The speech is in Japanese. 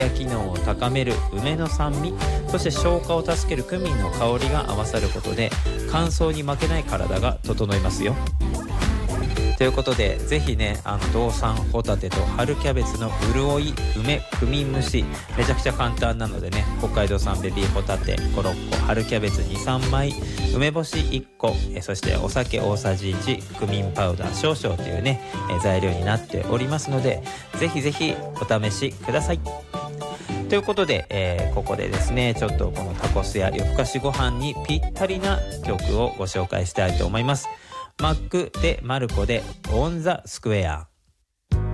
機能を高める梅の酸味、そして消化を助けるクミンの香りが合わさることで乾燥に負けない体が整いますよ。ということで、ぜひね、道産ホタテと春キャベツの潤い梅クミン蒸し、めちゃくちゃ簡単なのでね、北海道産ベビーホタテ5、6個、春キャベツ2、3枚、梅干し1個、そしてお酒大さじ1、クミンパウダー少々というね、材料になっておりますので、ぜひぜひお試しください。ということで、ここでですね、ちょっとこのタコスや夜更かしご飯にぴったりな曲をご紹介したいと思います。マックでマルコでオンザスクエア。